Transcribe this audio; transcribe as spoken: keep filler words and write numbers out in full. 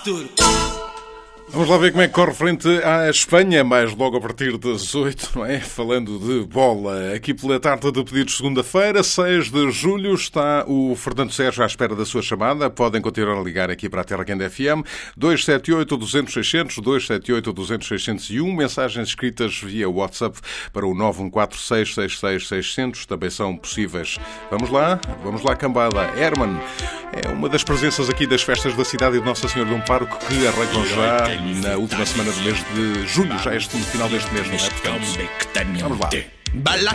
futuro. Vamos lá ver como é que corre frente à Espanha, mais logo a partir das oito, não é? Falando de bola. Aqui pela tarde de pedidos, segunda-feira, seis de julho, está o Fernando Sérgio à espera da sua chamada. Podem continuar a ligar aqui para a Terra Quente F M, dois sete oito, dois zero zero, seis zero zero, dois sete oito, dois zero zero, seis zero um. Mensagens escritas via WhatsApp para o nove um quatro, seis seis seis, seis zero zero, também são possíveis. Vamos lá, vamos lá, cambada. Herman é uma das presenças aqui das festas da cidade e de Nossa Senhora de Amparo que arrancam já na última semana do mês de julho, já este no final deste mês, não é? Portanto, vamos lá.